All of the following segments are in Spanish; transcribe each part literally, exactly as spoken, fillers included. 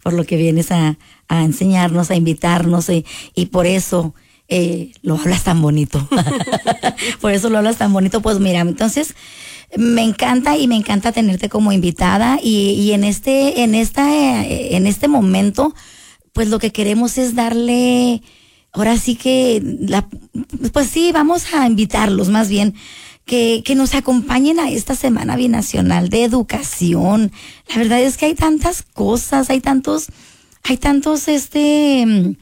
por lo que vienes a, a enseñarnos, a invitarnos, y, y por eso eh, lo hablas tan bonito. Por eso lo hablas tan bonito. Pues mira, entonces me encanta y me encanta tenerte como invitada, y, y en este, en esta, en este momento, pues lo que queremos es darle, ahora sí que, la, pues sí, vamos a invitarlos más bien, que, que nos acompañen a esta Semana Binacional de Educación. La verdad es que hay tantas cosas, hay tantos, hay tantos, este,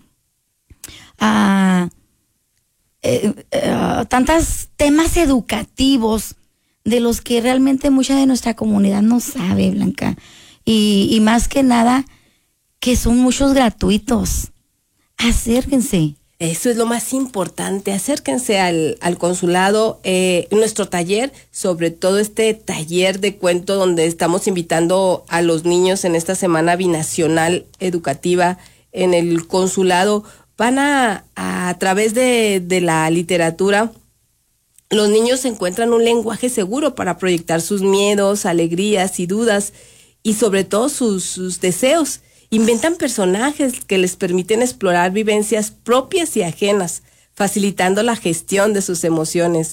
ah, eh, eh, tantos temas educativos de los que realmente mucha de nuestra comunidad no sabe, Blanca. Y, y más que nada, que son muchos gratuitos. Acérquense. Eso es lo más importante, acérquense al, al consulado, eh, nuestro taller, sobre todo este taller de cuento donde estamos invitando a los niños en esta Semana Binacional Educativa en el consulado. Van a, a, a través de, de la literatura, los niños encuentran un lenguaje seguro para proyectar sus miedos, alegrías y dudas, y sobre todo sus, sus deseos. Inventan personajes que les permiten explorar vivencias propias y ajenas, facilitando la gestión de sus emociones.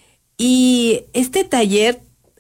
Y este taller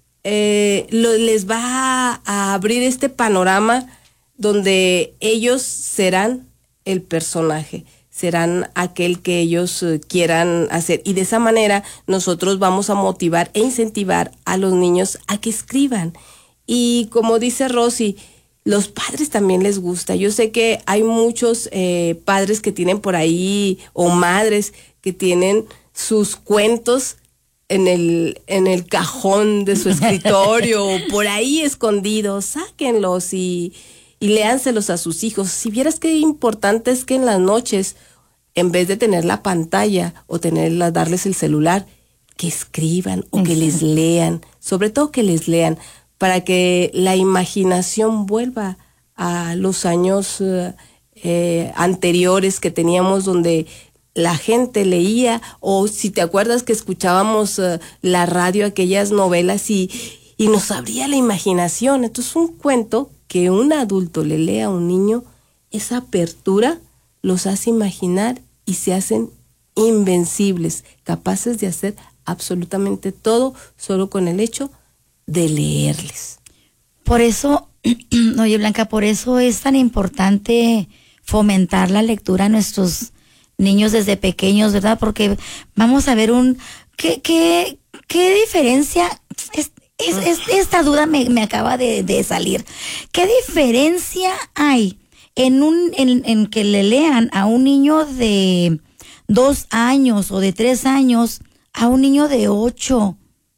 eh, lo, les va a abrir este panorama donde ellos serán el personaje, serán aquel que ellos uh, quieran hacer. Y de esa manera nosotros vamos a motivar e incentivar a los niños a que escriban. Y como dice Rosy, los padres también les gusta. Yo sé que hay muchos eh, padres que tienen por ahí, o madres que tienen sus cuentos en el, en el cajón de su escritorio, o por ahí escondidos. Sáquenlos y, y léanselos a sus hijos. Si vieras qué importante es que en las noches, en vez de tener la pantalla o tenerla, darles el celular, que escriban o que les lean, sobre todo que les lean, para que la imaginación vuelva a los años uh, eh, anteriores que teníamos, donde la gente leía, o si te acuerdas que escuchábamos uh, la radio, aquellas novelas, y, y nos abría la imaginación. Entonces un cuento que un adulto le lea a un niño, esa apertura los hace imaginar y se hacen invencibles, capaces de hacer absolutamente todo solo con el hecho de leerles. Por eso, oye Blanca, por eso es tan importante fomentar la lectura a nuestros niños desde pequeños, ¿verdad? Porque vamos a ver un qué qué qué diferencia es, es, es esta duda me, me acaba de, de salir. ¿Qué diferencia hay en un en, en que le lean a un niño de dos años o de tres años a un niño de ocho?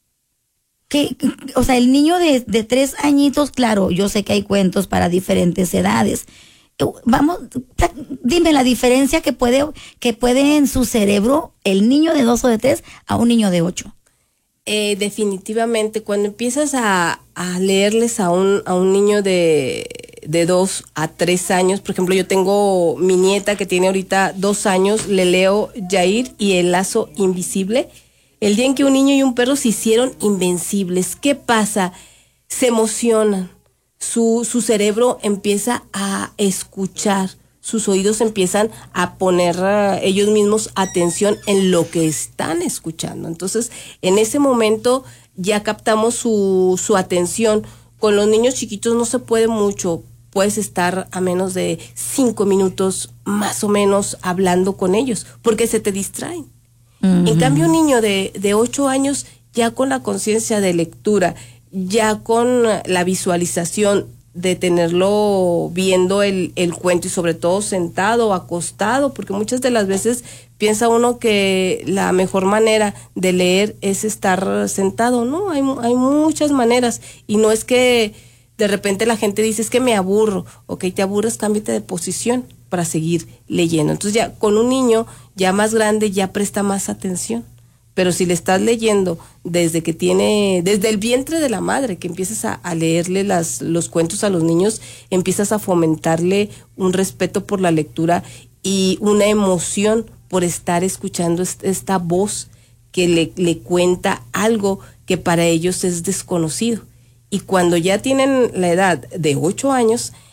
Que, o sea, el niño de, de tres añitos, claro, yo sé que hay cuentos para diferentes edades. Vamos, dime la diferencia que puede, que puede en su cerebro el niño de dos o de tres a un niño de ocho. Eh, definitivamente, cuando empiezas a, a leerles a un, a un niño de, de dos a tres años, por ejemplo, yo tengo mi nieta que tiene ahorita dos años, le leo Yair y el lazo invisible. El día en que un niño y un perro se hicieron invencibles, ¿qué pasa? Se emocionan, su, su cerebro empieza a escuchar, sus oídos empiezan a poner uh, ellos mismos atención en lo que están escuchando. Entonces, en ese momento ya captamos su, su atención. Con los niños chiquitos no se puede mucho, puedes estar a menos de cinco minutos más o menos hablando con ellos, porque se te distraen. Uh-huh. En cambio, un niño de, de ocho años, ya con la conciencia de lectura, ya con la visualización de tenerlo viendo el, el cuento, y sobre todo sentado o acostado, porque muchas de las veces piensa uno que la mejor manera de leer es estar sentado. No, hay, hay muchas maneras, y no es que de repente la gente dice, es que me aburro. Ok, te aburres, cámbiate de posición para seguir leyendo. Entonces ya con un niño ya más grande ya presta más atención. Pero si le estás leyendo desde que tiene, desde el vientre de la madre, que empiezas a, a leerle las, los cuentos a los niños, empiezas a fomentarle un respeto por la lectura y una emoción por estar escuchando esta voz que le, le cuenta algo que para ellos es desconocido. Y cuando ya tienen la edad de ocho años,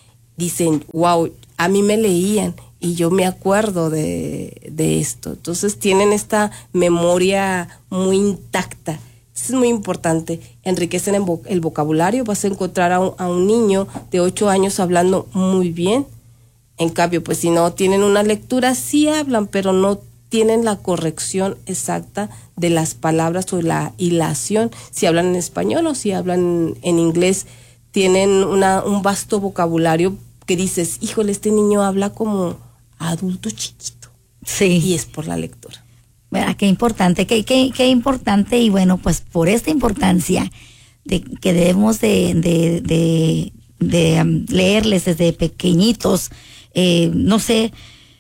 dicen, wow, a mí me leían y yo me acuerdo de, de esto. Entonces tienen esta memoria muy intacta. Eso es muy importante. Enriquecen el, vo- el vocabulario. Vas a encontrar a un, a un niño de ocho años hablando muy bien. En cambio, pues si no tienen una lectura, sí hablan, pero no tienen la corrección exacta de las palabras o la hilación. Si hablan en español o si hablan en inglés, tienen una, un vasto vocabulario que dices, híjole, este niño habla como adulto chiquito. Sí. Y es por la lectura. Mira, qué importante, qué, qué, qué importante, y bueno, pues por esta importancia de que debemos de, de, de, de um, leerles desde pequeñitos, eh, no sé,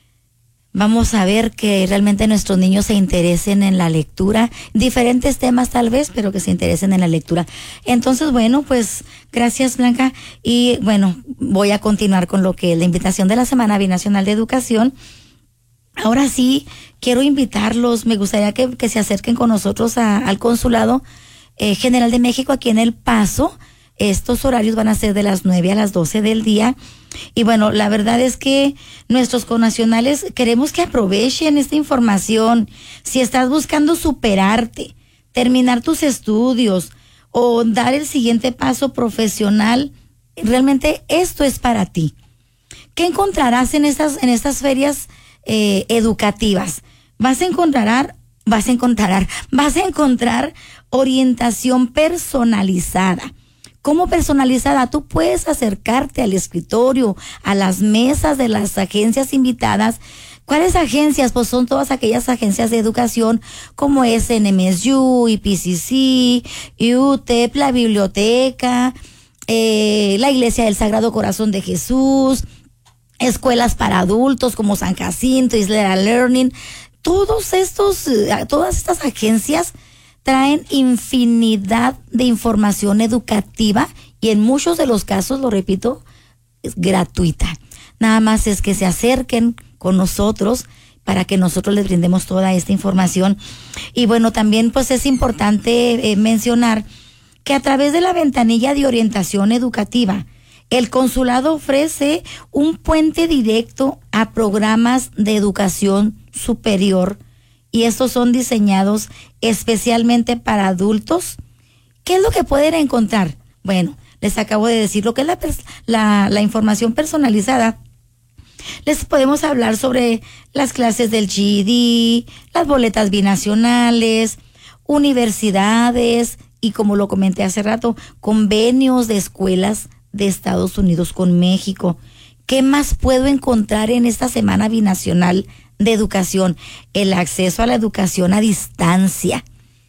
vamos a ver que realmente nuestros niños se interesen en la lectura, diferentes temas tal vez, pero que se interesen en la lectura. Entonces, bueno, pues gracias, Blanca, y bueno, voy a continuar con lo que es la invitación de la Semana Binacional de Educación. Ahora sí, quiero invitarlos, me gustaría que, que se acerquen con nosotros a, al Consulado eh, General de México aquí en El Paso. Estos horarios van a ser de las nueve a las doce del día. Y bueno, la verdad es que nuestros connacionales queremos que aprovechen esta información. Si estás buscando superarte, terminar tus estudios o dar el siguiente paso profesional, realmente esto es para ti. ¿Qué encontrarás en estas, en estas ferias eh, educativas? Vas a encontrar, vas a encontrar, vas a encontrar orientación personalizada. ¿Cómo personalizada? Tú puedes acercarte al escritorio, a las mesas de las agencias invitadas. ¿Cuáles agencias? Pues son todas aquellas agencias de educación como es N M S U, I P C C, U T E P, la biblioteca, eh, la Iglesia del Sagrado Corazón de Jesús, escuelas para adultos como San Jacinto, Isla Learning. Todos estos, todas estas agencias traen infinidad de información educativa y en muchos de los casos, lo repito, es gratuita. Nada más es que se acerquen con nosotros para que nosotros les brindemos toda esta información. Y bueno, también pues es importante eh, mencionar que a través de la ventanilla de orientación educativa, el consulado ofrece un puente directo a programas de educación superior, y estos son diseñados especialmente para adultos. ¿Qué es lo que pueden encontrar? Bueno, les acabo de decir lo que es la, la, la información personalizada. Les podemos hablar sobre las clases del G E D, las boletas binacionales, universidades y, como lo comenté hace rato, convenios de escuelas de Estados Unidos con México. ¿Qué más puedo encontrar en esta Semana Binacional de Educación? El acceso a la educación a distancia.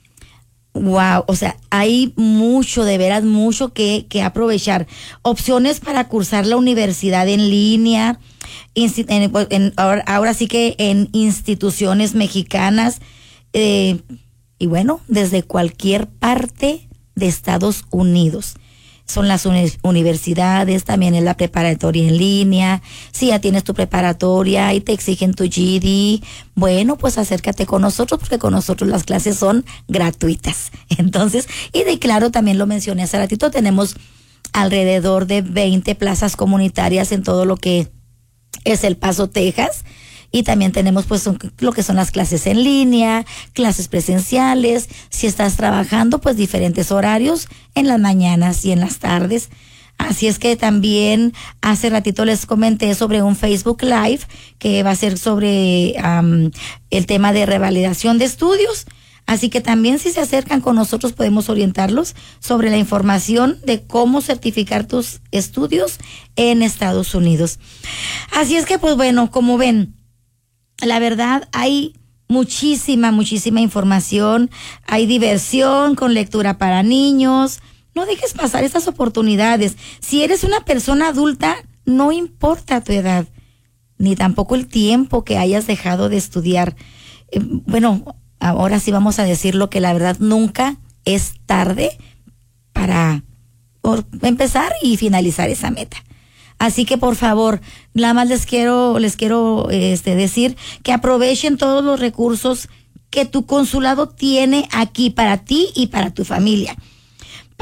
Wow, o sea, hay mucho, de veras mucho que, que aprovechar. Opciones para cursar la universidad en línea, insti- en, en, ahora, ahora sí que en instituciones mexicanas, eh, y bueno, desde cualquier parte de Estados Unidos. Son las uni- universidades, también es la preparatoria en línea. Si ya tienes tu preparatoria y te exigen tu G E D, bueno, pues acércate con nosotros, porque con nosotros las clases son gratuitas. Entonces, y de claro, también lo mencioné hace ratito, tenemos alrededor de veinte plazas comunitarias en todo lo que es El Paso, Texas. Y también tenemos pues lo que son las clases en línea, clases presenciales. Si estás trabajando, pues diferentes horarios en las mañanas y en las tardes. Así es que también hace ratito les comenté sobre un Facebook Live que va a ser sobre um, el tema de revalidación de estudios. Así que también si se acercan con nosotros podemos orientarlos sobre la información de cómo certificar tus estudios en Estados Unidos. Así es que pues bueno, como ven, la verdad hay muchísima, muchísima información, hay diversión con lectura para niños. No dejes pasar estas oportunidades. Si eres una persona adulta, no importa tu edad, ni tampoco el tiempo que hayas dejado de estudiar. Eh, bueno, ahora sí vamos a decirlo, que la verdad nunca es tarde para por empezar y finalizar esa meta. Así que por favor, nada más les quiero, les quiero este, decir que aprovechen todos los recursos que tu consulado tiene aquí para ti y para tu familia.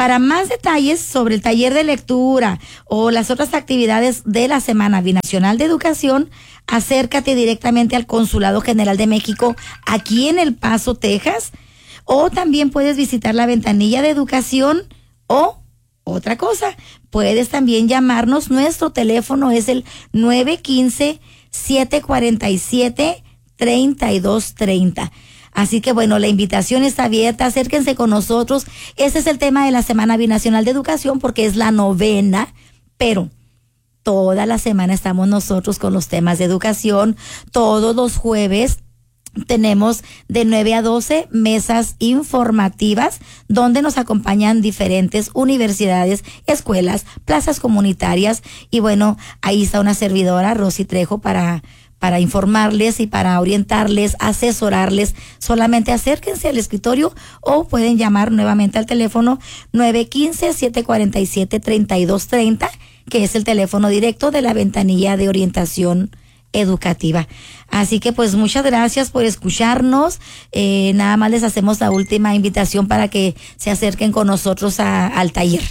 Para más detalles sobre el taller de lectura o las otras actividades de la Semana Binacional de Educación, acércate directamente al Consulado General de México aquí en El Paso, Texas, o también puedes visitar la ventanilla de educación o otra cosa, puedes también llamarnos. Nuestro teléfono es el nueve uno cinco, siete cuatro siete, tres dos tres cero. Así que bueno, la invitación está abierta, acérquense con nosotros. Este es el tema de la Semana Binacional de Educación porque es la novena, pero toda la semana estamos nosotros con los temas de educación. Todos los jueves tenemos de nueve a doce mesas informativas donde nos acompañan diferentes universidades, escuelas, plazas comunitarias y bueno, ahí está una servidora, Rosy Trejo, para para informarles y para orientarles, asesorarles. Solamente acérquense al escritorio o pueden llamar nuevamente al teléfono nueve uno cinco, siete cuatro siete, tres dos tres cero, que es el teléfono directo de la ventanilla de orientación educativa. Así que pues muchas gracias por escucharnos. Eh, nada más les hacemos la última invitación para que se acerquen con nosotros a, al taller.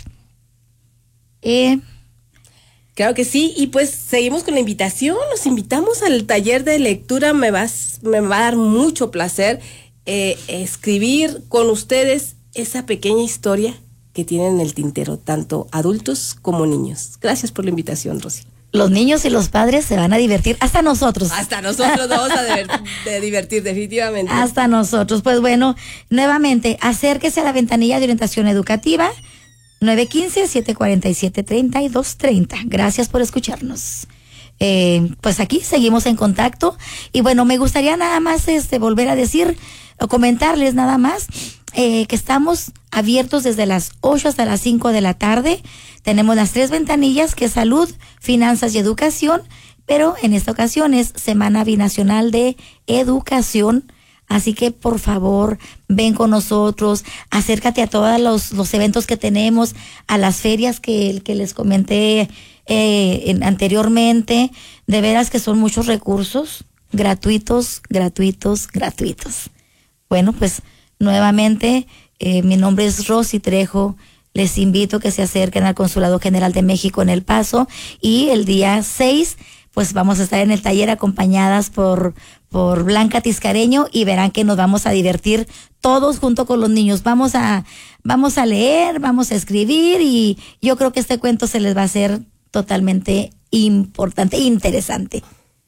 Eh, Claro que sí, y pues seguimos con la invitación, los invitamos al taller de lectura. Me, vas, me va a dar mucho placer eh, escribir con ustedes esa pequeña historia que tienen en el tintero, tanto adultos como niños. Gracias por la invitación, Rosy. Los niños y los padres se van a divertir, hasta nosotros. Hasta nosotros vamos a de, de divertir, definitivamente. Hasta nosotros. Pues bueno, nuevamente, acérquese a la ventanilla de orientación educativa, nueve uno cinco, siete cuatro siete, tres dos tres cero. Gracias por escucharnos. Eh, pues aquí seguimos en contacto. Y bueno, me gustaría nada más este volver a decir o comentarles nada más eh, que estamos abiertos desde las ocho hasta las cinco de la tarde. Tenemos las tres ventanillas, que es salud, finanzas y educación, pero en esta ocasión es Semana Binacional de Educación. Así que por favor, ven con nosotros, acércate a todos los, los eventos que tenemos, a las ferias que, que les comenté eh, en, anteriormente. De veras que son muchos recursos gratuitos, gratuitos, gratuitos. Bueno, pues nuevamente, eh, mi nombre es Rosy Trejo. Les invito a que se acerquen al Consulado General de México en El Paso, y el día seis, pues vamos a estar en el taller acompañadas por, por Blanca Tiscareño, y verán que nos vamos a divertir todos junto con los niños. Vamos a, vamos a leer, vamos a escribir, y yo creo que este cuento se les va a hacer totalmente importante e interesante.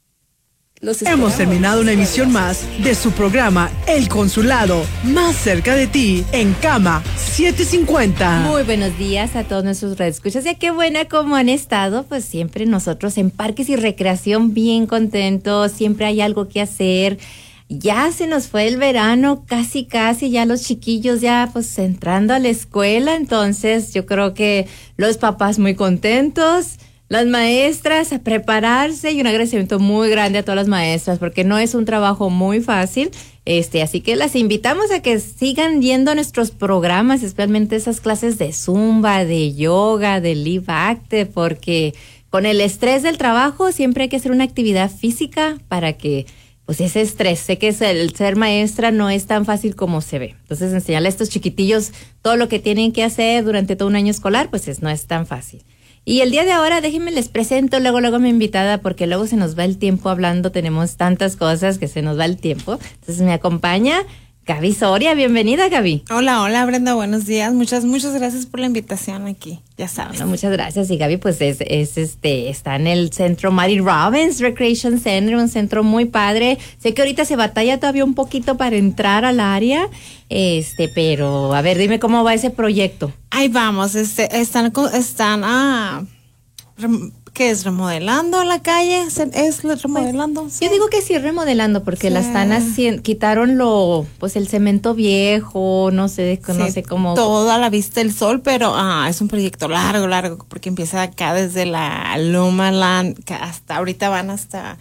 Hemos terminado una emisión más de su programa El Consulado, más cerca de ti, en Cama setecientos cincuenta. Muy buenos días a todos nuestros radioescuchas. Ya qué buena como han estado, pues siempre nosotros en Parques y Recreación bien contentos, siempre hay algo que hacer. Ya se nos fue el verano, casi casi, ya los chiquillos ya pues entrando a la escuela, entonces yo creo que los papás muy contentos, las maestras a prepararse, y un agradecimiento muy grande a todas las maestras porque no es un trabajo muy fácil. Este, así que las invitamos a que sigan yendo a nuestros programas, especialmente esas clases de zumba, de yoga, de live active, porque con el estrés del trabajo siempre hay que hacer una actividad física para que pues ese estrés, sé que es el ser maestra no es tan fácil como se ve. Entonces enseñarle a estos chiquitillos todo lo que tienen que hacer durante todo un año escolar, pues es, no es tan fácil. Y el día de ahora, déjenme les presento luego, luego a mi invitada, porque luego se nos va el tiempo hablando, tenemos tantas cosas que se nos va el tiempo. Entonces me acompaña Gaby Soria. Bienvenida, Gaby. Hola, hola, Brenda, buenos días. Muchas, muchas gracias por la invitación aquí, ya sabes. Bueno, muchas gracias. Y Gaby, pues es, es este, está en el centro Mary Robbins Recreation Center, un centro muy padre. Sé que ahorita se batalla todavía un poquito para entrar al área, este, pero a ver, dime cómo va ese proyecto. Ahí vamos, este, están, están, ah, rem, ¿qué es? ¿Remodelando la calle? ¿Es remodelando? Pues, sí. Yo digo que sí, remodelando, porque sí. La están haciendo, quitaron lo, pues el cemento viejo, no sé, no sí, sé cómo. Todo a la vista del sol, pero ah, es un proyecto largo, largo, porque empieza acá desde la Loma Land, hasta ahorita van hasta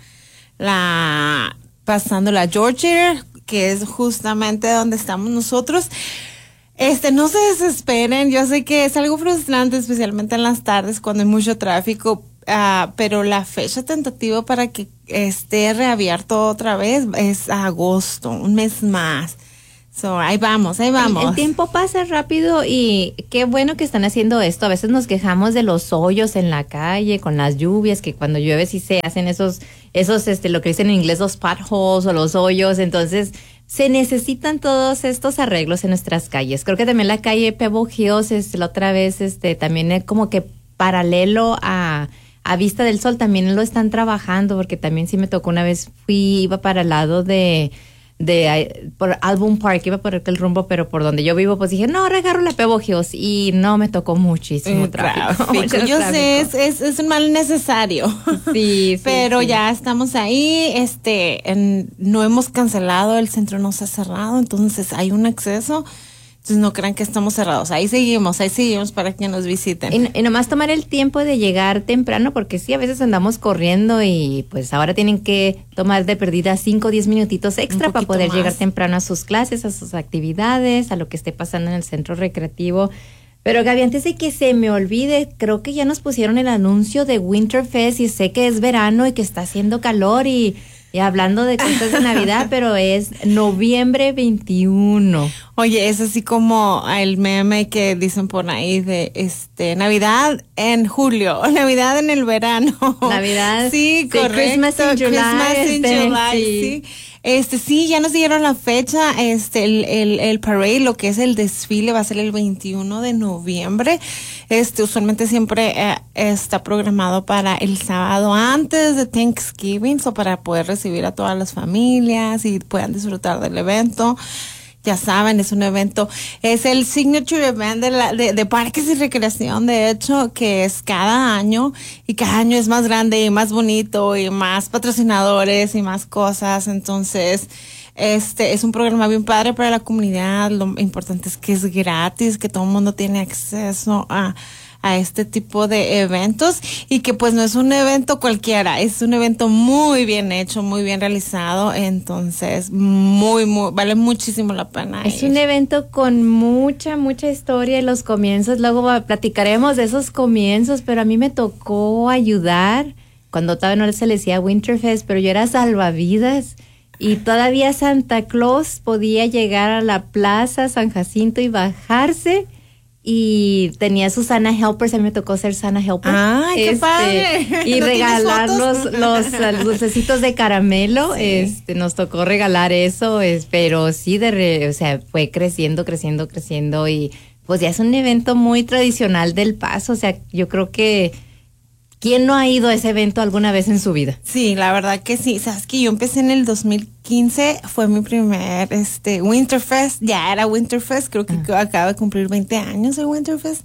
la, pasando la Georgia, que es justamente donde estamos nosotros. Este, no se desesperen, yo sé que es algo frustrante, especialmente en las tardes cuando hay mucho tráfico, uh, pero la fecha tentativa para que esté reabierto otra vez es agosto, un mes más. So, ahí vamos, ahí vamos. El, el tiempo pasa rápido y qué bueno que están haciendo esto. A veces nos quejamos de los hoyos en la calle con las lluvias, que cuando llueve sí se hacen esos, esos, este, lo que dicen en inglés, los potholes o los hoyos. Entonces, se necesitan todos estos arreglos en nuestras calles. Creo que también la calle Pebble Hills, este, la otra vez, este, también es como que paralelo a, a Vista del Sol, también lo están trabajando, porque también sí me tocó una vez, fui, iba para el lado de... de por Album Park, iba por aquel rumbo, pero por donde yo vivo, pues dije, no, ahora agarro la Pebble Hills, y no, me tocó muchísimo Mm, tráfico. tráfico. mucho Yo tráfico. sé, es, es, es un mal necesario. Sí, sí, Pero sí. ya estamos ahí, este, en- no hemos cancelado, el centro no se ha cerrado, entonces hay un acceso. Entonces no crean que estamos cerrados. Ahí seguimos, ahí seguimos para que nos visiten. Y, y nomás tomar el tiempo de llegar temprano, porque sí, a veces andamos corriendo y pues ahora tienen que tomar de perdida cinco o diez minutitos extra Un para poquito poder más. llegar temprano a sus clases, a sus actividades, a lo que esté pasando en el centro recreativo. Pero Gaby, antes de que se me olvide, creo que ya nos pusieron el anuncio de Winterfest y sé que es verano y que está haciendo calor y, y hablando de cosas de Navidad, pero es noviembre veintiuno. Oye, es así como el meme que dicen por ahí de este Navidad en julio o Navidad en el verano. Navidad, sí, sí, correcto. Christmas in July, Christmas in este, July, sí. sí. Este, sí, ya nos dieron la fecha, este, el, el, el parade, lo que es el desfile va a ser el veintiuno de noviembre. Este, usualmente siempre eh, está programado para el sábado antes de Thanksgiving, o para poder recibir a todas las familias y puedan disfrutar del evento. Ya saben, es un evento, es el signature event de, la, de, de Parques y Recreación, de hecho, que es cada año, y cada año es más grande y más bonito y más patrocinadores y más cosas. Entonces, este es un programa bien padre para la comunidad. Lo importante es que es gratis, que todo el mundo tiene acceso a a este tipo de eventos, y que pues no es un evento cualquiera, es un evento muy bien hecho, muy bien realizado. Entonces muy, muy, vale muchísimo la pena Es ir. un evento con mucha, mucha historia en los comienzos. Luego va- platicaremos de esos comienzos, pero a mí me tocó ayudar cuando todavía no se le decía Winterfest, pero yo era salvavidas y todavía Santa Claus podía llegar a la plaza San Jacinto y bajarse. Y tenía sus Santa Helpers, a mí me tocó ser Santa Helper. ¡Ay, qué padre! Y ¿No regalar tienes los, fotos? los, uh, dulcecitos de caramelo. Sí. Este, nos tocó regalar eso, es, pero sí, de re- o sea, fue creciendo, creciendo, creciendo. Y pues ya es un evento muy tradicional del Paso. O sea, yo creo que ¿quién no ha ido a ese evento alguna vez en su vida? Sí, la verdad que sí. Sabes que yo empecé en el dos mil quince, fue mi primer este Winterfest, ya era Winterfest, creo que Ah. acaba de cumplir veinte años el Winterfest.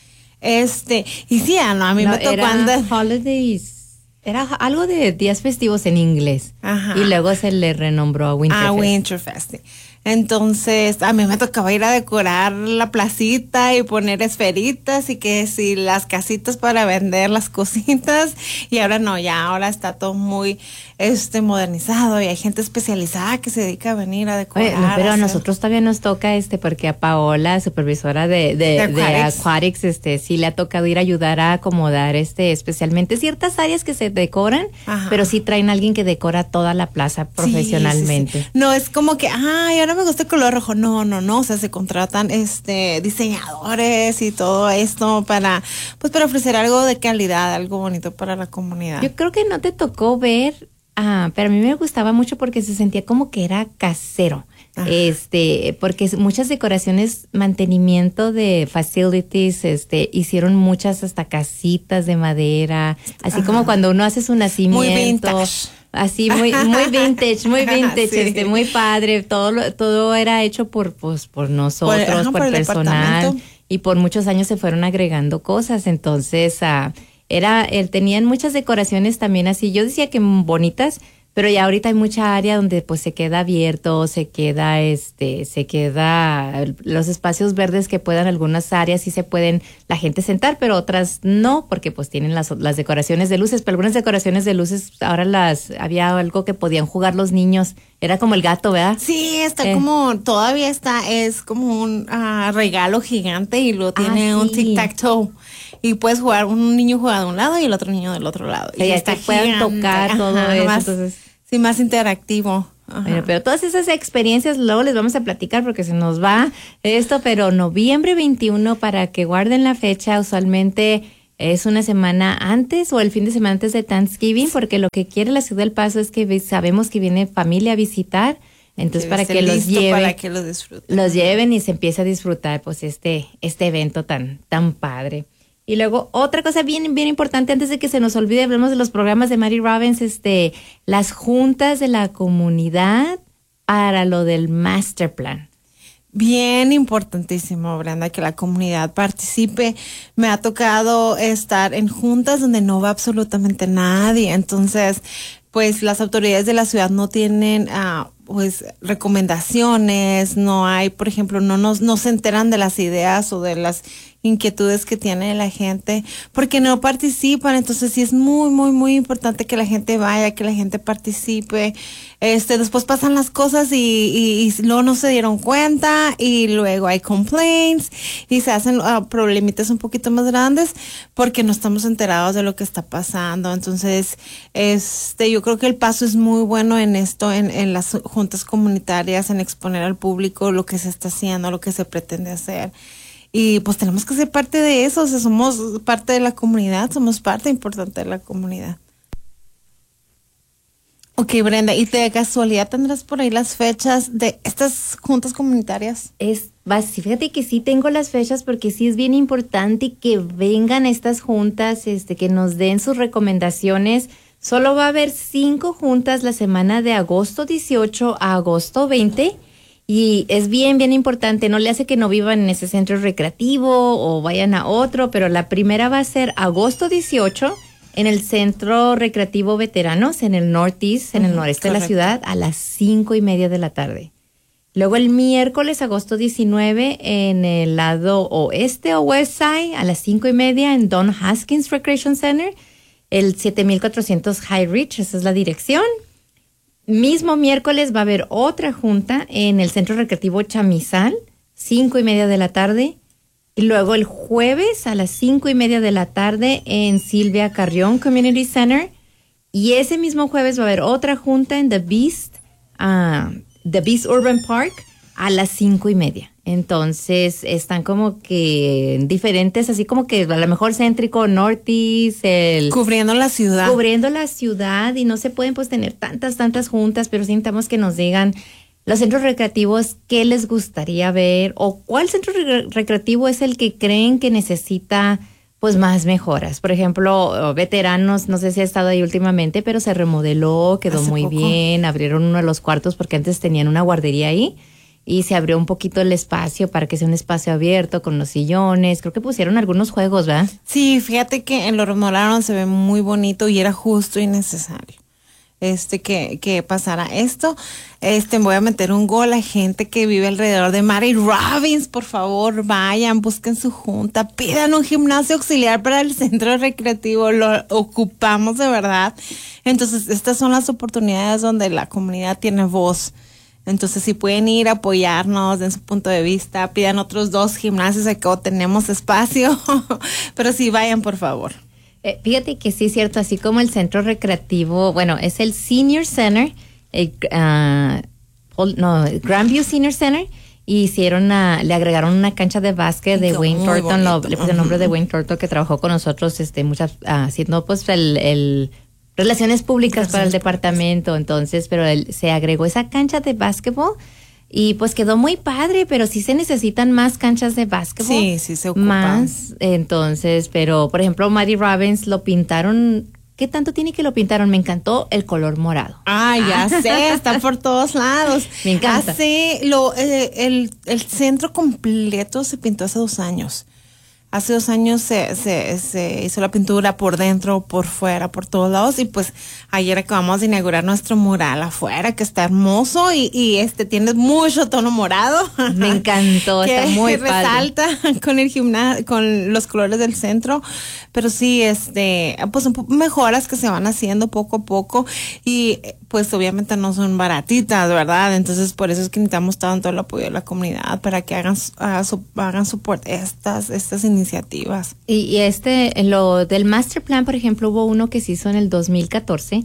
Este, y sí, ah, no, a mí No, me tocó era andar. Holidays, era algo de días festivos en inglés. Ajá. Y luego se le renombró a Winterfest. Ah, Winterfest. Sí. Entonces, a mí me tocaba ir a decorar la placita y poner esferitas y que si las casitas para vender las cositas. Y ahora no, ya ahora está todo muy este modernizado y hay gente especializada que se dedica a venir a decorar. Oye, no, pero a hacer- nosotros todavía nos toca este, porque a Paola, supervisora de, de, De de Aquatics. Aquatics, este, sí le ha tocado ir a ayudar a acomodar este, especialmente ciertas áreas que se decoran, Ajá. pero sí traen a alguien que decora toda la plaza Sí, profesionalmente. sí, sí. No es como que, ay, ahora me gusta el color rojo. No, no, no. O sea, se contratan este diseñadores y todo esto para, pues, para ofrecer algo de calidad, algo bonito para la comunidad. Yo creo que no te tocó ver, ah, pero a mí me gustaba mucho porque se sentía como que era casero. Ajá. Este, porque es- muchas decoraciones, mantenimiento de facilities, este, hicieron muchas hasta casitas de madera, así Ajá. como cuando uno hace su nacimiento. Muy vintage. Así muy muy vintage, muy vintage, Sí. este, muy padre. Todo lo- todo era hecho por pues por nosotros, Por- ajá, por, por el personal, departamento. y por muchos años se fueron agregando cosas. Entonces, ah, era, él tenían muchas decoraciones también así. Yo decía que bonitas, pero ya ahorita hay mucha área donde pues se queda abierto, se queda este, se queda los espacios verdes que puedan, algunas áreas sí se pueden la gente sentar, pero otras no, porque pues tienen las, las decoraciones de luces, pero algunas decoraciones de luces ahora las, había algo que podían jugar los niños, era como el gato, ¿verdad? Sí, está Eh. como, todavía está, es como un ah, regalo gigante y lo tiene Ah, un sí. tic-tac-toe. Y puedes jugar, un niño juega de un lado y el otro niño del otro lado. sea, y ya está que puedan gigante. tocar todo eso, más- entonces- Sí, más interactivo. Bueno, pero todas esas experiencias luego les vamos a platicar porque se nos va esto, pero noviembre veintiuno, para que guarden la fecha, usualmente es una semana antes o el fin de semana antes de Thanksgiving, porque lo que quiere la ciudad del Paso es que sabemos que viene familia a visitar, entonces para que los lleven, para que los disfruten. Los lleven y se empiece a disfrutar pues este, este evento tan, tan padre. Y luego otra cosa bien, bien importante, antes de que se nos olvide, hablemos de los programas de Mary Robbins, este, las juntas de la comunidad para lo del Master Plan. Bien importantísimo, Brenda, que la comunidad participe. Me ha tocado estar en juntas donde no va absolutamente nadie. Entonces, pues las autoridades de la ciudad no tienen uh, pues recomendaciones, no hay, por ejemplo, no nos no se enteran de las ideas o de las inquietudes que tiene la gente porque no participan. Entonces sí es muy muy muy importante que la gente vaya, que la gente participe. Este después pasan las cosas y, y, y luego no se dieron cuenta y luego hay complaints y se hacen uh, problemitas un poquito más grandes porque no estamos enterados de lo que está pasando. Entonces este yo creo que el paso es muy bueno en esto, en, en las juntas comunitarias, en exponer al público lo que se está haciendo, lo que se pretende hacer. Y pues tenemos que ser parte de eso, o sea, somos parte de la comunidad, somos parte importante de la comunidad. Ok, Brenda, ¿y de casualidad tendrás por ahí las fechas de estas juntas comunitarias? Es, fíjate que sí tengo las fechas porque sí es bien importante que vengan estas juntas, este, que nos den sus recomendaciones. Solo va a haber cinco juntas la semana de agosto dieciocho a agosto veinte. Y es bien, bien importante, no le hace que no vivan en ese centro recreativo o vayan a otro, pero la primera va a ser agosto dieciocho en el Centro Recreativo Veteranos, en el Northeast, en el noreste uh-huh, de la ciudad, a las cinco y media de la tarde. Luego el miércoles, agosto diecinueve, en el lado oeste o west side, a las cinco y media, en Don Haskins Recreation Center, el siete mil cuatrocientos High Ridge, esa es la dirección. Mismo miércoles va a haber otra junta en el Centro Recreativo Chamizal, cinco y media de la tarde. Y luego el jueves a las cinco y media de la tarde en Silvia Carrión Community Center. Y ese mismo jueves va a haber otra junta en The Beast, uh, The Beast Urban Park a las cinco y media. Entonces están como que diferentes, así como que a lo mejor céntrico, northeast, el cubriendo la ciudad. Cubriendo la ciudad y no se pueden pues tener tantas, tantas juntas, pero sí necesitamos que nos digan los centros recreativos qué les gustaría ver o cuál centro re- recreativo es el que creen que necesita pues más mejoras. Por ejemplo, veteranos, no sé si ha estado ahí últimamente, pero se remodeló, quedó Hace muy poco. bien, abrieron uno de los cuartos porque antes tenían una guardería ahí. Y se abrió un poquito el espacio para que sea un espacio abierto con los sillones. Creo que pusieron algunos juegos, ¿verdad? Sí, fíjate que lo remodelaron, se ve muy bonito y era justo y necesario este que, que pasara esto. Este voy a meter un gol a gente que vive alrededor de Mary Robbins. Por favor, vayan, busquen su junta, pidan un gimnasio auxiliar para el centro recreativo. Lo ocupamos de verdad. Entonces, estas son las oportunidades donde la comunidad tiene voz. Entonces, si pueden ir a apoyarnos en su punto de vista, pidan otros dos gimnasios, acá tenemos espacio, pero sí, vayan, por favor. Eh, fíjate que sí es cierto, así como el centro recreativo, bueno, es el Senior Center, el, uh, no, Grandview Senior Center, y hicieron a, le agregaron una cancha de básquet de Wayne Thornton, lo, le puse el nombre de Wayne Thornton, que trabajó con nosotros, este, muchas, uh, haciendo pues el, el relaciones públicas Relaciones para el departamento, entonces, pero el, se agregó esa cancha de básquetbol y pues quedó muy padre, pero sí se necesitan más canchas de básquetbol. Sí, sí se ocupan. Más, entonces, pero por ejemplo, Mary Robbins lo pintaron. ¿Qué tanto tiene que lo pintaron? Me encantó el color morado. Ah, ya sé, está por todos lados. Me encanta. Hace, lo, eh, el, el centro completo se pintó hace dos años. Hace dos años se, se, se hizo la pintura por dentro, por fuera, por todos lados. Y pues ayer acabamos de inaugurar nuestro mural afuera, que está hermoso y, y este tiene mucho tono morado. Me encantó, que está muy resalta padre. con el gimnasio, con los colores del centro. Pero sí, este, pues son mejoras que se van haciendo poco a poco. Y pues obviamente no son baratitas, ¿verdad? Entonces por eso es que necesitamos tanto el apoyo de la comunidad para que hagan, hagan, hagan soporte estas, estas iniciativas. Y, y este, lo del Master Plan, por ejemplo, hubo uno que se hizo en el dos mil catorce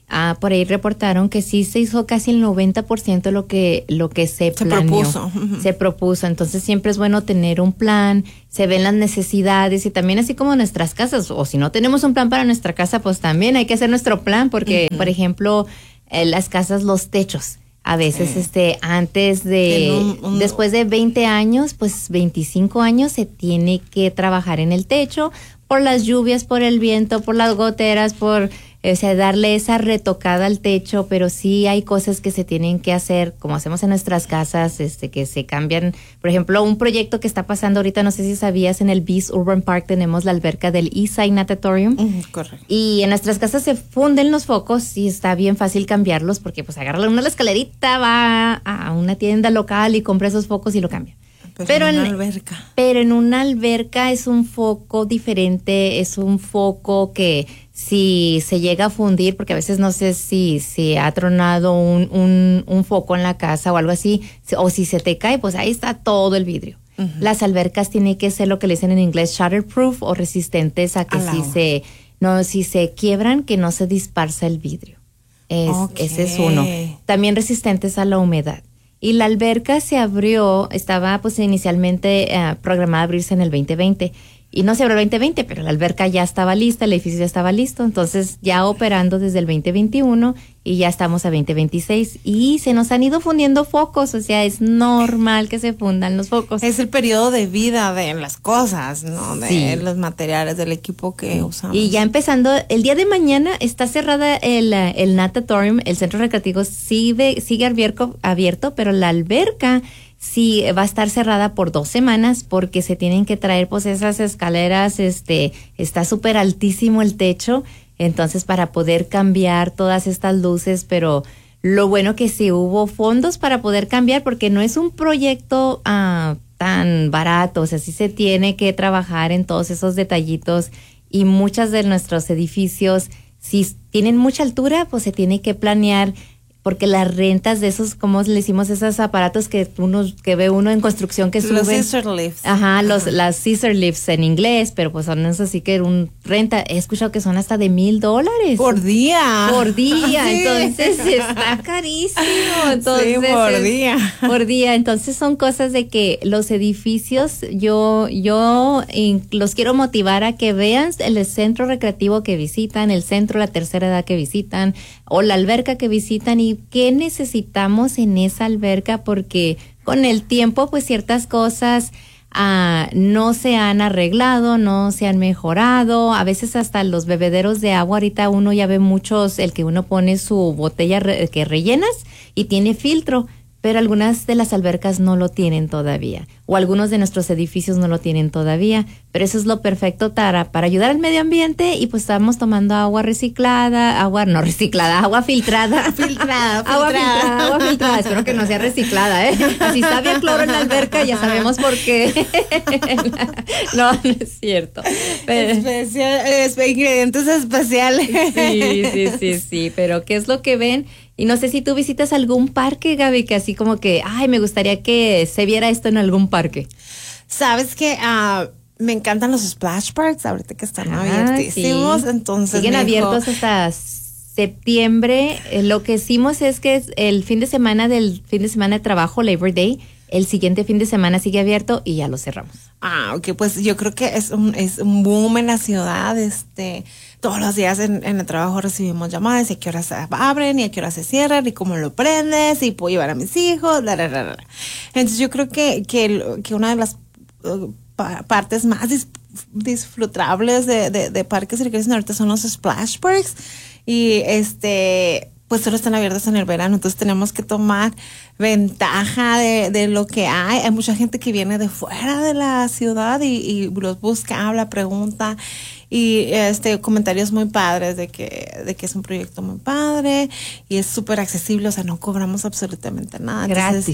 ah, por ahí reportaron que sí se hizo casi el noventa por ciento lo que, lo que se, se planeó. propuso. Se propuso. Entonces siempre es bueno tener un plan, se ven las necesidades y también así como nuestras casas, o si no tenemos un plan para nuestra casa, pues también hay que hacer nuestro plan porque, uh-huh. por ejemplo, eh, las casas, los techos. A veces, sí. este, antes de, un, un, después de veinte años, pues veinticinco años se tiene que trabajar en el techo por las lluvias, por el viento, por las goteras, por, o sea, darle esa retocada al techo, pero sí hay cosas que se tienen que hacer, como hacemos en nuestras casas, este, que se cambian. Por ejemplo, un proyecto que está pasando ahorita, no sé si sabías, en el Beast Urban Park tenemos la alberca del Eastside Natatorium. Mm, correcto. Y en nuestras casas se funden los focos y está bien fácil cambiarlos porque pues agarra uno la escalerita, va a una tienda local y compra esos focos y lo cambia. Pero, pero en una en, alberca. Pero en una alberca es un foco diferente, es un foco que si se llega a fundir, porque a veces no sé si, si ha tronado un, un, un foco en la casa o algo así, o si se te cae, pues ahí está todo el vidrio. Uh-huh. Las albercas tienen que ser lo que le dicen en inglés shatterproof o resistentes a que a si se, no, si se quiebran, que no se dispersa el vidrio. Es, okay. Ese es uno. También resistentes a la humedad. Y la alberca se abrió, estaba pues inicialmente uh, programada a abrirse en el veinte veinte. Y no se abrió el veinte veinte, pero la alberca ya estaba lista, el edificio ya estaba listo. Entonces ya operando desde el veinte veintiuno y ya estamos a veinte veintiséis. Y se nos han ido fundiendo focos, o sea, es normal que se fundan los focos. Es el periodo de vida de las cosas, ¿no? De sí. los materiales, del equipo que usamos. Y ya empezando, el día de mañana está cerrada el, el natatorium, el centro recreativo sigue, sigue abierto, abierto, pero la alberca sí va a estar cerrada por dos semanas porque se tienen que traer pues esas escaleras, este, está súper altísimo el techo, entonces para poder cambiar todas estas luces, pero lo bueno que sí hubo fondos para poder cambiar porque no es un proyecto uh, tan barato, o sea, sí se tiene que trabajar en todos esos detallitos y muchos de nuestros edificios, si tienen mucha altura, pues se tiene que planear porque las rentas de esos, como le decimos, esos aparatos que uno que ve uno en construcción que suben. Los scissor lifts. Ajá, los, Ajá. las scissor lifts en inglés, pero pues son esos así que un renta, he escuchado que son hasta de mil dólares. Por día. Por día, sí. Entonces está carísimo. Entonces, sí, por día. Por día, entonces son cosas de que los edificios, yo, yo los quiero motivar a que vean el centro recreativo que visitan, el centro de la tercera edad que visitan, o la alberca que visitan y qué necesitamos en esa alberca porque con el tiempo pues ciertas cosas uh, no se han arreglado, no se han mejorado, a veces hasta los bebederos de agua, ahorita uno ya ve muchos, el que uno pone su botella re- que rellenas y tiene filtro, pero algunas de las albercas no lo tienen todavía, o algunos de nuestros edificios no lo tienen todavía, pero eso es lo perfecto para, para ayudar al medio ambiente y pues estamos tomando agua reciclada, agua no reciclada, agua filtrada. filtrada, agua filtrada, agua filtrada, espero que no sea reciclada, ¿eh? Si está bien cloro en la alberca ya sabemos por qué. No, no es cierto. Pero, Especial, es, ingredientes especiales. Sí, sí, sí, sí, pero ¿qué es lo que ven? Y no sé si tú visitas algún parque, Gaby, que así como que, ay, me gustaría que se viera esto en algún parque. Sabes que uh, me encantan los splash parks, ahorita que están ah, abiertísimos, sí. Entonces siguen abiertos dijo, hasta septiembre. Eh, lo que hicimos es que el fin de semana del fin de semana de trabajo, Labor Day, el siguiente fin de semana sigue abierto y ya lo cerramos. Ah, ok, pues yo creo que es un, es un boom en la ciudad, este... Todos los días en, en el trabajo recibimos llamadas y a qué horas se abren y a qué horas se cierran y cómo lo prendes y puedo llevar a mis hijos, la, la, la, la. Entonces yo creo que, que, que una de las uh, pa- partes más dis- disfrutables de, de, de parques y recreación ahorita son los splash parks y este... pues solo están abiertas en el verano, entonces tenemos que tomar ventaja de, de lo que hay. Hay mucha gente que viene de fuera de la ciudad y, y los busca, habla, pregunta y este comentarios muy padres de que de que es un proyecto muy padre y es súper accesible, o sea, no cobramos absolutamente nada. Gratis. Entonces,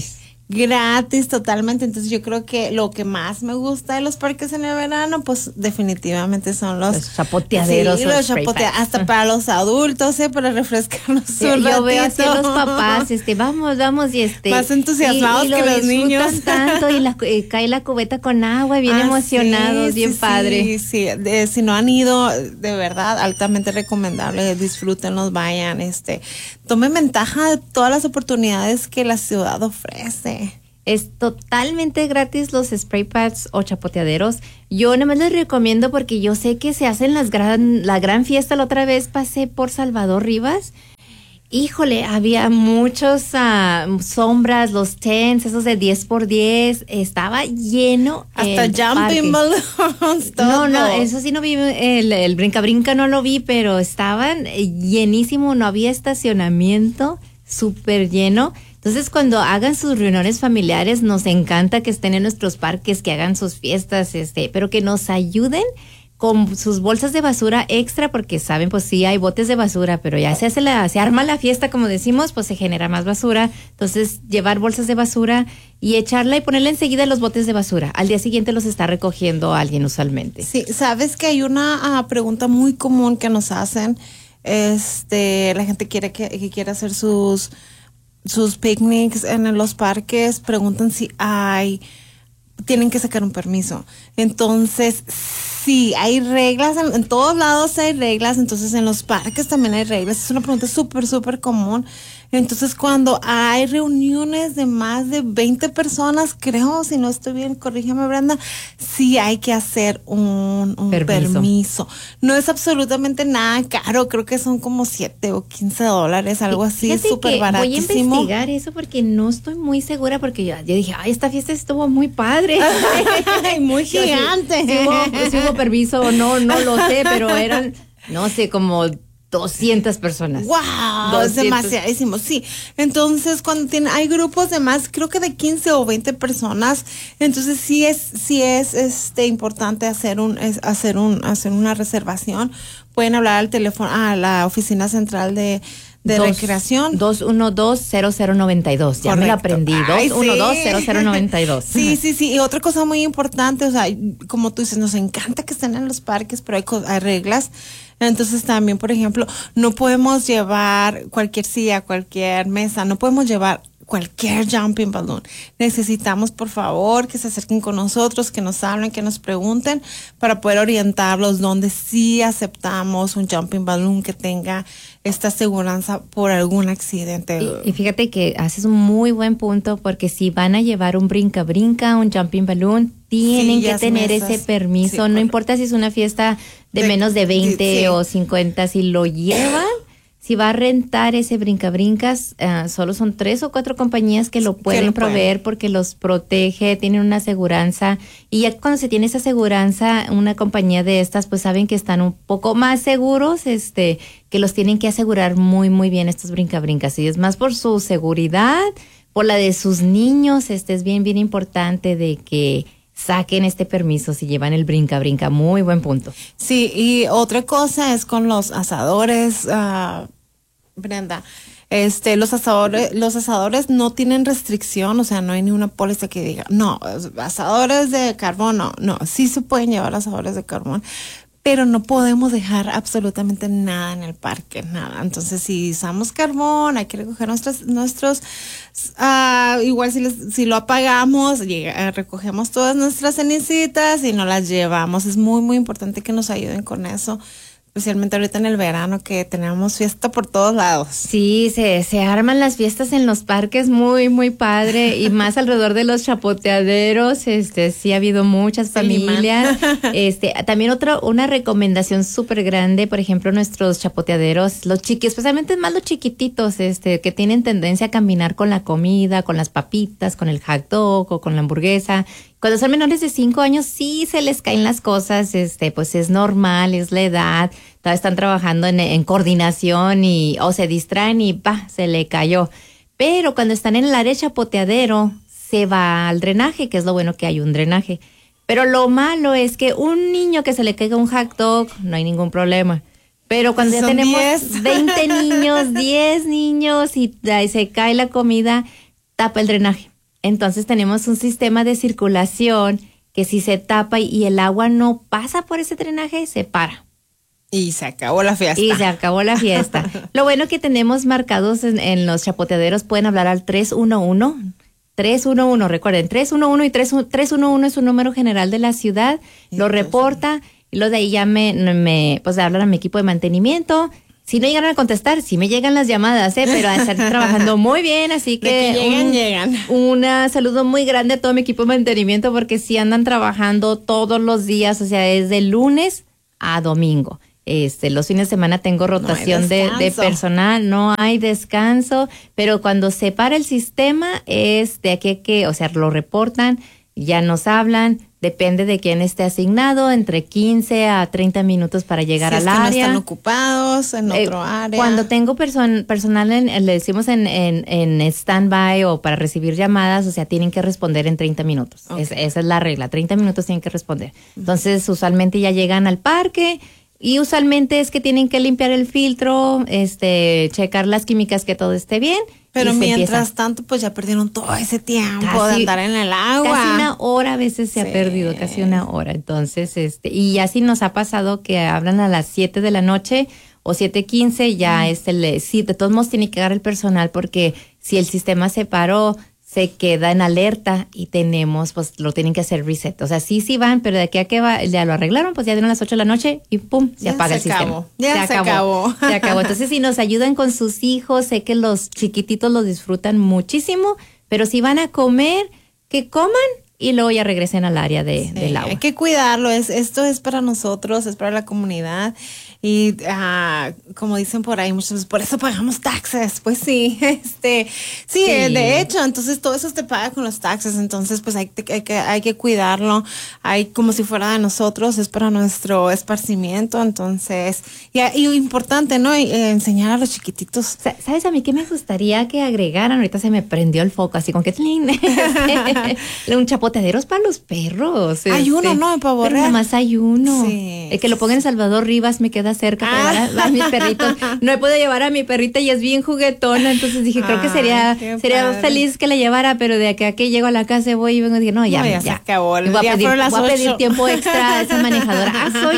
gratis totalmente. Entonces yo creo que lo que más me gusta de los parques en el verano, pues definitivamente son los, los chapoteaderos. Sí, los chapotea, hasta para los adultos, ¿eh? Para refrescarnos sí, un yo ratito. veo así a los papás, este, vamos, vamos, y este. Más entusiasmados y, y lo que los niños. tanto, y la, eh, cae la cubeta con agua, bien ah, emocionados, sí, bien sí, padre. Sí, sí, de, si no han ido, de verdad, altamente recomendable, disfrútenlos, vayan, este, tomen ventaja de todas las oportunidades que la ciudad ofrece. Es totalmente gratis los spray pads o chapoteaderos. Yo nada más les recomiendo porque yo sé que se hacen las gran, la gran fiesta. La otra vez pasé por Salvador Rivas. Híjole, había muchos uh, sombras, los tents, esos de diez por diez. Estaba lleno. Hasta jumping balloons. No, no, eso sí no vi. El, el brinca-brinca no lo vi, pero estaban llenísimo. No había estacionamiento, súper lleno. Entonces, cuando hagan sus reuniones familiares, nos encanta que estén en nuestros parques, que hagan sus fiestas, este, pero que nos ayuden con sus bolsas de basura extra, porque saben, pues sí hay botes de basura, pero ya se hace la, se arma la fiesta, como decimos, pues se genera más basura. Entonces, llevar bolsas de basura y echarla y ponerla enseguida en los botes de basura. Al día siguiente los está recogiendo alguien usualmente. Sí, sabes que hay una uh, pregunta muy común que nos hacen. Este, la gente quiere que, que quiere hacer sus sus picnics en los parques, preguntan si hay, tienen que sacar un permiso. Entonces, sí, hay reglas, en, en todos lados hay reglas, entonces en los parques también hay reglas. Es una pregunta súper, súper común. Entonces, cuando hay reuniones de más de veinte personas, creo, si no estoy bien, corrígeme, Brenda, sí hay que hacer un, un permiso. permiso. No es absolutamente nada caro, creo que son como siete o quince dólares, algo así, súper baratísimo. Voy a investigar eso porque no estoy muy segura, porque yo, yo dije, ay, esta fiesta estuvo muy padre. Muy gigante. Si, si, hubo, si hubo permiso o no, no lo sé, pero eran, no sé, como doscientas personas. ¡Wow! doscientas. Es demasiadísimo, sí. Entonces, cuando tiene, hay grupos de más, creo que de quince o veinte personas, entonces sí es, sí es este importante hacer un, es, hacer un, hacer una reservación. Pueden hablar al teléfono, a la oficina central de de Dos, recreación. dos uno dos, cero cero nueve dos. Ya Correcto. Me lo aprendí. dos uno dos, cero cero nueve dos. Sí, sí, sí. Y otra cosa muy importante, o sea, como tú dices, nos encanta que estén en los parques, pero hay, hay reglas. Entonces también, por ejemplo, no podemos llevar cualquier silla, cualquier mesa, no podemos llevar cualquier jumping balloon. Necesitamos, por favor, que se acerquen con nosotros, que nos hablen, que nos pregunten para poder orientarlos donde sí aceptamos un jumping balloon que tenga esta aseguranza por algún accidente. Y, y fíjate que haces un muy buen punto, porque si van a llevar un brinca-brinca, un jumping balloon, tienen sí, que tener mesas. Ese permiso. Sí, no correcto. Importa si es una fiesta de, de menos de veinte sí. o cincuenta, si lo llevan. Si va a rentar ese brinca-brincas, uh, solo son tres o cuatro compañías que lo pueden proveer, porque los protege, tienen una aseguranza. Y ya cuando se tiene esa aseguranza, una compañía de estas, pues saben que están un poco más seguros, este, que los tienen que asegurar muy, muy bien estos brinca-brincas. Y es más por su seguridad, por la de sus niños. Este es bien, bien importante de que saquen este permiso si llevan el brinca-brinca. Muy buen punto. Sí, y otra cosa es con los asadores, uh, Brenda, este, los asadores, los asadores no tienen restricción, o sea, no hay ni una póliza que diga, no, asadores de carbón, no, no, sí se pueden llevar asadores de carbón, pero no podemos dejar absolutamente nada en el parque, nada. Entonces, si usamos carbón, hay que recoger nuestros, nuestros, uh, igual si, les, si lo apagamos, llega, recogemos todas nuestras cenicitas y nos las llevamos. Es muy, muy importante que nos ayuden con eso. Especialmente ahorita en el verano, que tenemos fiesta por todos lados. Sí, se, se arman las fiestas en los parques muy, muy padre, y más alrededor de los chapoteaderos. Este, sí ha habido muchas familias. Este, también otra, una recomendación súper grande, por ejemplo, nuestros chapoteaderos, los chiquis, especialmente más los chiquititos, este, que tienen tendencia a caminar con la comida, con las papitas, con el hot dog o con la hamburguesa. Cuando son menores de cinco años, sí se les caen las cosas, este, pues es normal, es la edad, todavía están trabajando en, en coordinación y, o se distraen y ¡bah! Se le cayó. Pero cuando están en el área chapoteadero, se va al drenaje, que es lo bueno que hay un drenaje. Pero lo malo es que un niño que se le caiga un hot dog, no hay ningún problema. Pero cuando ya tenemos diez. veinte niños, diez niños y, y se cae la comida, tapa el drenaje. Entonces tenemos un sistema de circulación que si se tapa y el agua no pasa por ese drenaje, se para. Y se acabó la fiesta. Y se acabó la fiesta. Lo bueno que tenemos marcados en, en los chapoteaderos, pueden hablar al tres uno uno. tres uno uno, recuerden, tres uno uno y tres uno uno es un número general de la ciudad, lo reporta y luego de ahí ya me, me pues hablan a mi equipo de mantenimiento. Si no llegan a contestar, sí me llegan las llamadas, ¿eh? Pero están trabajando muy bien, así que, de que llegan, un, llegan. Un saludo muy grande a todo mi equipo de mantenimiento porque sí andan trabajando todos los días, o sea, es de lunes a domingo. Este, los fines de semana tengo rotación no de, de personal, no hay descanso, pero cuando se para el sistema es de aquí que, o sea, lo reportan, ya nos hablan, depende de quién esté asignado, entre quince a treinta minutos para llegar si al es que área. No están ocupados en eh, otro área. Cuando tengo person, personal, en, le decimos en, en, en stand-by o para recibir llamadas, o sea, tienen que responder en treinta minutos. Okay. Es, esa es la regla, treinta minutos tienen que responder. Entonces, usualmente ya llegan al parque. Y usualmente es que tienen que limpiar el filtro, este, checar las químicas que todo esté bien. Pero mientras tanto, pues ya perdieron todo ese tiempo casi, de andar en el agua. Casi una hora a veces se sí. ha perdido, casi una hora. Entonces, este, y así nos ha pasado que hablan a las siete de la noche o siete quince, ya mm. este, le, sí, de todos modos tiene que llegar el personal porque si el sistema se paró, se queda en alerta y tenemos, pues lo tienen que hacer reset. O sea, sí, sí van, pero de aquí a que va, ya lo arreglaron, pues ya dieron las ocho de la noche y pum, se ya apaga se el acabó. sistema. Ya se, se acabó. acabó. Se acabó. Entonces, si nos ayudan con sus hijos, sé que los chiquititos los disfrutan muchísimo, pero si van a comer, que coman y luego ya regresen al área de, sí, del agua. Hay que cuidarlo, es, esto es para nosotros, es para la comunidad. Y uh, como dicen por ahí muchos, por eso pagamos taxes. Pues sí, este, sí, sí, de hecho, entonces todo eso te paga con los taxes. Entonces, pues hay, hay que hay que cuidarlo. Hay como si fuera de nosotros, es para nuestro esparcimiento. Entonces, y, y importante, ¿no? Y, eh, enseñar a los chiquititos. ¿Sabes a mí qué me gustaría que agregaran? Ahorita se me prendió el foco, así con que un chapoteadero es para los perros. Hay este, uno, ¿no? Para borrar. Pero nada más hay uno. Sí. El que lo ponga en Salvador Rivas me queda cerca para ah. llevar a, a mis perritos. No he podido llevar a mi perrita y es bien juguetona, entonces dije, creo que sería sería padre. Feliz que la llevara, pero de acá que llego a la casa y voy y vengo y digo, no, ya, no, ya, ya. Se acabó. Voy, a pedir, voy a pedir tiempo extra a esa manejadora. Ah, soy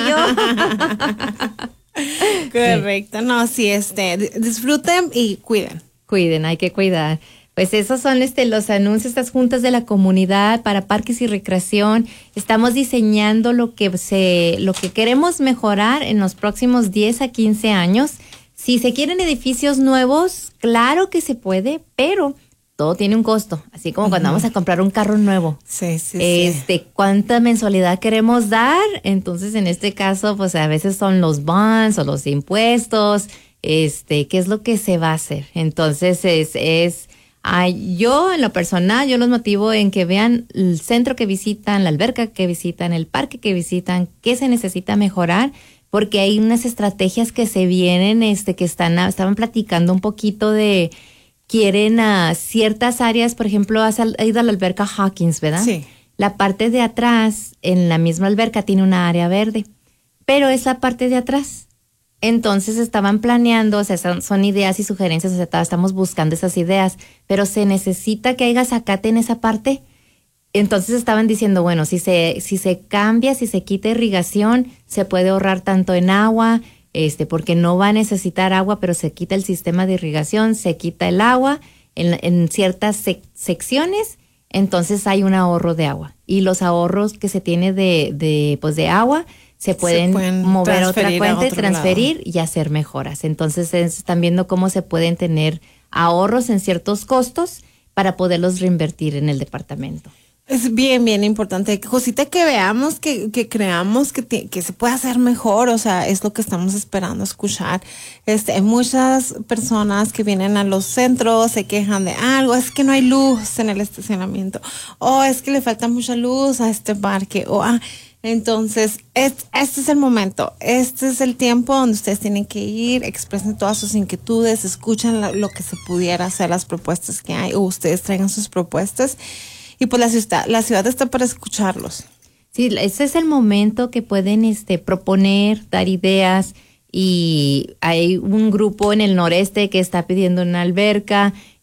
yo. Correcto. Sí. No, sí, este, disfruten y cuiden. Cuiden, hay que cuidar. Pues esos son este los anuncios, estas juntas de la comunidad para parques y recreación. Estamos diseñando lo que se, lo que queremos mejorar en los próximos diez a quince años. Si se quieren edificios nuevos, claro que se puede, pero todo tiene un costo. Así como uh-huh. cuando vamos a comprar un carro nuevo. Sí, sí, este, sí. ¿Cuánta mensualidad queremos dar? Entonces, en este caso, pues a veces son los bonds o los impuestos. Este, ¿qué es lo que se va a hacer? Entonces, es, es, Ay, yo en lo personal, yo los motivo en que vean el centro que visitan, la alberca que visitan, el parque que visitan, qué se necesita mejorar, porque hay unas estrategias que se vienen, este, que están, estaban platicando un poquito de, quieren a ciertas áreas, por ejemplo, has ido a la alberca Hawkins, ¿verdad? Sí. La parte de atrás, en la misma alberca, tiene una área verde, pero es la parte de atrás. Entonces estaban planeando, o sea, son, son ideas y sugerencias, o sea, estamos buscando esas ideas, pero se necesita que haya zacate en esa parte. Entonces estaban diciendo, bueno, si se, si se cambia, si se quita irrigación, se puede ahorrar tanto en agua, este, porque no va a necesitar agua, pero se quita el sistema de irrigación, se quita el agua en, en ciertas sec- secciones, entonces hay un ahorro de agua. Y los ahorros que se tiene de, de, pues de agua, se pueden, se pueden mover a otra cuenta y transferir lado. Y hacer mejoras. Entonces están viendo cómo se pueden tener ahorros en ciertos costos para poderlos reinvertir en el departamento. Es bien, bien importante. Cosita que veamos, que, que creamos que, te, que se puede hacer mejor, o sea, es lo que estamos esperando escuchar. Este, hay muchas personas que vienen a los centros, se quejan de algo, es que no hay luz en el estacionamiento, o es que le falta mucha luz a este parque, o ah, entonces, este, este es el momento, este es el tiempo donde ustedes tienen que ir, expresen todas sus inquietudes, escuchen lo, lo que se pudiera hacer, las propuestas que hay, o ustedes traigan sus propuestas. Y pues la ciudad, la ciudad está para escucharlos. Sí, ese es el momento que pueden este, proponer, dar ideas. Y hay un grupo en el noreste que está pidiendo una alberca.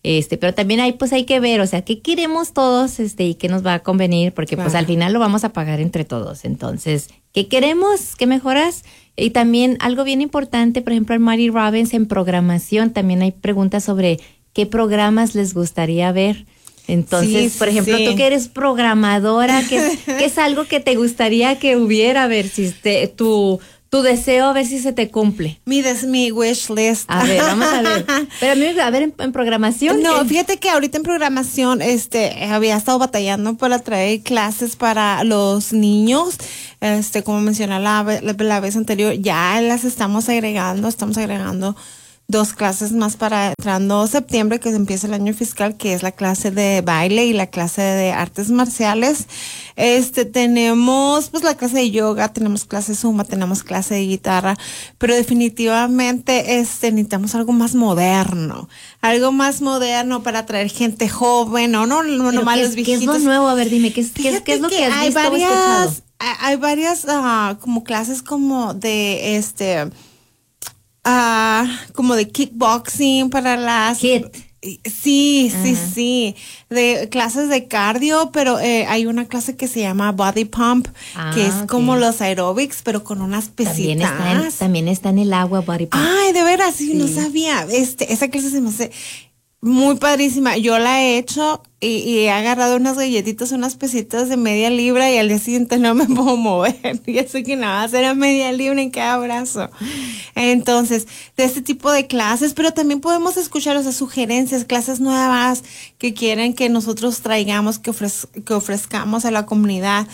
Este, pero también hay, pues hay que ver, o sea, qué queremos todos, este, y qué nos va a convenir, porque Claro. pues al final lo vamos a pagar entre todos. Entonces, ¿qué queremos? ¿Qué mejoras? Y también algo bien importante, por ejemplo, en Mary Robbins en programación, también hay preguntas sobre qué programas les gustaría ver. Entonces, Sí, por sí, ejemplo, sí. tú que eres programadora, ¿qué es, qué es algo que te gustaría que hubiera? A ver si te, tu, tu deseo, a ver si se te cumple. Mi, des, mi wish list. A ver, vamos a ver. Pero a mí, a ver, en, en programación. No, en- fíjate que ahorita en programación, este, había estado batallando para traer clases para los niños. Este, como mencioné la, ve- la, la vez anterior, ya las estamos agregando, estamos agregando dos clases más para entrando septiembre, que empieza el año fiscal, que es la clase de baile y la clase de artes marciales. Este, tenemos pues la clase de yoga, tenemos clase de zumba, tenemos clase de guitarra, pero definitivamente este necesitamos algo más moderno, algo más moderno para atraer gente joven, no, no, no, pero nomás ¿qué, los es, ¿Qué es viejitos. lo nuevo? A ver, dime, ¿qué es, qué es, qué es lo Fíjate que has hay visto o escuchado? varias, hay hay varias ah, como clases como de este ah como de kickboxing para las Hit. Sí, sí, Ajá. sí, de clases de cardio, pero eh, hay una clase que se llama Body Pump, Ah, que es ok. como los aerobics, pero con unas También pesitas. está, en, también está en el agua, Body Pump. Ay, de veras, sí, no Sí. sabía. Este, esa clase se me hace muy padrísima. Yo la he hecho y, y he agarrado unas galletitas, unas pesitas de media libra y al día siguiente no me puedo mover. Ya sé que nada más era media libra en cada brazo. Entonces, de este tipo de clases, pero también podemos escuchar, o sea, sugerencias, clases nuevas que quieren que nosotros traigamos, que, ofrez, que ofrezcamos a la comunidad.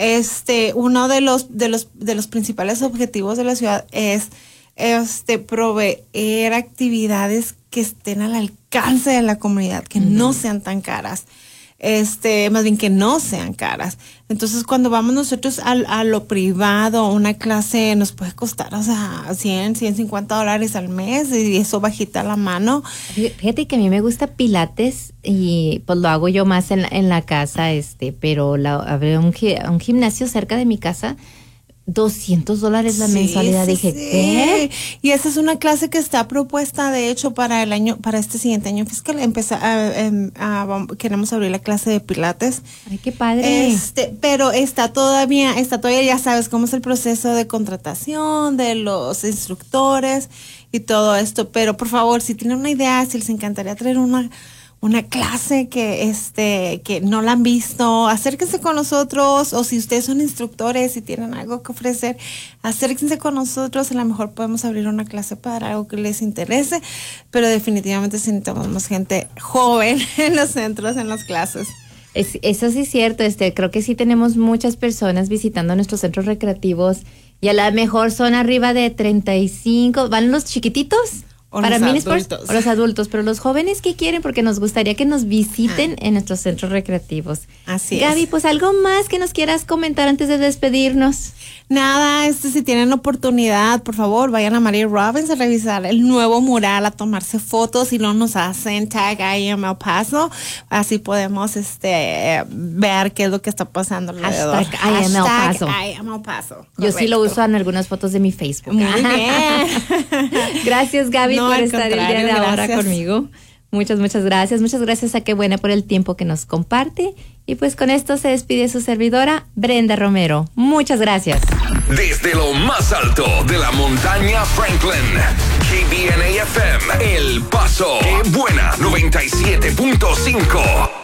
Este, uno de los, de los, de los principales objetivos de la ciudad es este proveer actividades que estén al alcance de la comunidad, que no sean tan caras, este, más bien que no sean caras. Entonces, cuando vamos nosotros a, a lo privado, una clase nos puede costar, o sea, cien, ciento cincuenta dólares al mes, y eso bajita la mano. Fíjate que a mí me gusta Pilates y pues lo hago yo más en la, en la casa, este, pero la, había un, gi- un gimnasio cerca de mi casa, doscientos dólares la Sí, mensualidad. sí, Dije, sí. ¿qué? Y esa es una clase que está propuesta, de hecho, para el año, para este siguiente año fiscal. Empezar, a, em, a- vam- queremos abrir la clase de Pilates. Ay, qué padre. Este, pero está todavía, está todavía, ya sabes cómo es el proceso de contratación de los instructores y todo esto. Pero por favor, si tienen una idea, si les encantaría traer una una clase que este que no la han visto, acérquense con nosotros, o si ustedes son instructores y tienen algo que ofrecer, acérquense con nosotros. A lo mejor podemos abrir una clase para algo que les interese, pero definitivamente necesitamos más gente joven en los centros, en las clases. Es, eso sí es cierto, este, creo que sí tenemos muchas personas visitando nuestros centros recreativos y a lo mejor son arriba de treinta y cinco, ¿van los chiquititos? O Para los mini sports, adultos. o los adultos, pero los jóvenes que quieren, porque nos gustaría que nos visiten en nuestros centros recreativos. Así Gaby, es. pues algo más que nos quieras comentar antes de despedirnos. Nada, este, si tienen oportunidad, por favor, vayan a Mary Robbins a revisar el nuevo mural, a tomarse fotos, y no nos hacen tag ahí en El Paso, así podemos este ver qué es lo que está pasando alrededor. Hashtag I am El Paso. I am El Paso. Yo sí lo Correcto. uso en algunas fotos de mi Facebook. Muy bien. Gracias, Gaby, No, por al estar el día de contrario, ahora gracias. conmigo. Muchas, muchas gracias. Muchas gracias a Qué Buena por el tiempo que nos comparte. Y pues con esto se despide su servidora, Brenda Romero. Muchas gracias. Desde lo más alto de la montaña Franklin, K B N A F M, El Paso. Qué Buena noventa y siete punto cinco.